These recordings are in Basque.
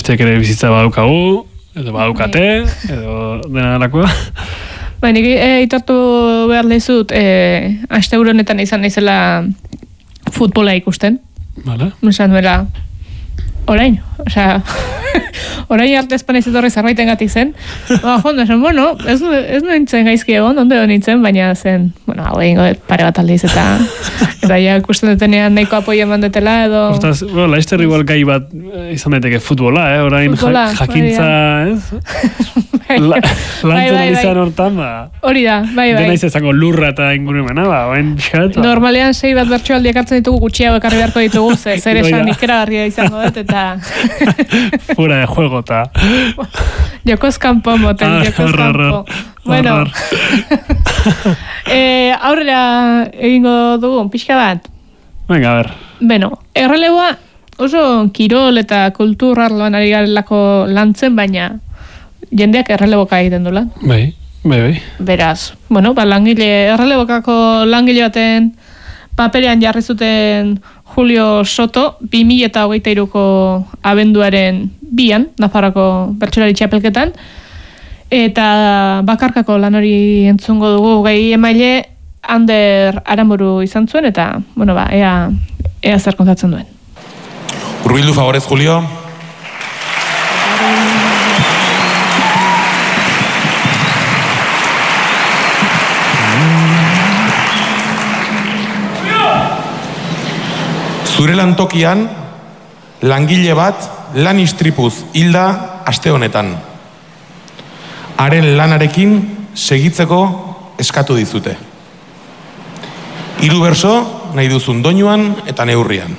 Bestek ere bizitza badaukagu, edo badaukate, edo dena delakoa. Nik aitortu behar lehizut, asteure honetan izan naizela futbola ikusten. Vale. Esan duela, orain, orain arte ezpan ez etorri zerbaiten gatik zen. Jondo, esan, ez nintzen gaizki egon, ondo nintzen, baina zen, hau egingo pare bat aldiz, eta ja ikusten dutenean nahiko apoio eman dutela, edo... Hortaz, Laster igual gai bat izan daiteke futbola, orain jakintza, ez? Lantzen izan hortan, hori da, bai. Dena izango lurra eta ingurumena, oen pixat. Normalean 6 bat bertsoaldi ekartzen ditugu gutxiago ekarri beharko ditugu, zer esan ikeragarria izango dut, eta... Fuera de juego, eta... Jokoz kanpo moten, jokoz kanpo. Bueno, aurrera egingo dugu, pixka bat. Venga, a ver. Beno, erreleboa oso kirol eta kultur arloan ari garelako lantzen, baina jendeak erreleboka egiten dula. Bai. Beraz, errelebokako langile baten paperean jarri zuten Julio Soto 2023ko abenduaren 2an, Nafarroako bertsolari txapelketan, eta bakarkako lan hori entzungo dugu gai emaile Ander Aranburu izan zuen, eta, ea zer kontatzen duen. Hurbildu favorez, Julio. Zure lantokian, langile bat lan istripuz hilda aste honetan. Haren lanarekin segitzeko eskatu dizute. 3 berso nahi duzun doinuan eta neurrian.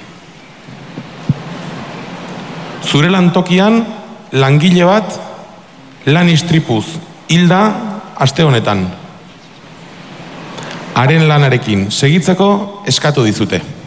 Zure lantokian, langile bat lan istripuz hilda aste honetan. Haren lanarekin segitzeko eskatu dizute.